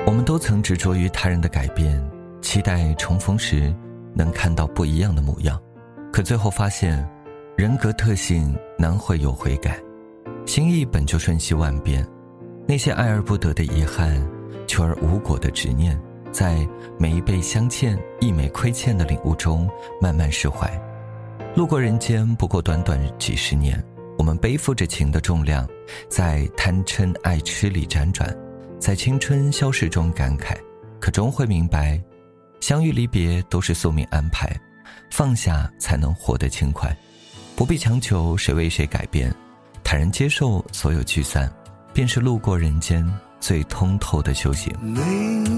我们都曾执着于他人的改变，期待重逢时能看到不一样的模样，可最后发现人格特性难会有悔改，心意本就瞬息万变，那些爱而不得的遗憾，求而无果的执念，在每一被相欠一枚亏欠的领悟中慢慢释怀。路过人间不过短短几十年，我们背负着情的重量，在贪嗔爱痴里辗转，在青春消逝中感慨，可终会明白，相遇离别都是宿命安排，放下才能活得轻快，不必强求谁为谁改变，坦然接受所有聚散，便是路过人间最通透的修行。